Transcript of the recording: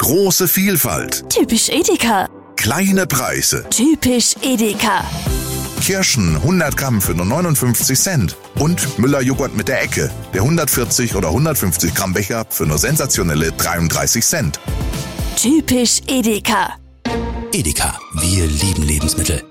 Große Vielfalt. Typisch Edeka. Kleine Preise. Typisch Edeka. Kirschen 100 Gramm für nur 59 Cent. Und Müller-Joghurt mit der Ecke. Der 140 oder 150 Gramm Becher für nur sensationelle 33 Cent. Typisch Edeka. Edeka, wir lieben Lebensmittel.